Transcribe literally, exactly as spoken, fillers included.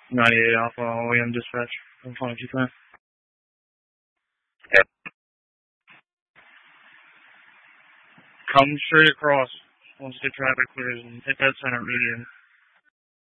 ninety-eight Alpha, O E M dispatch. I'm calling two five. Come straight across once the traffic clears and hit that center median.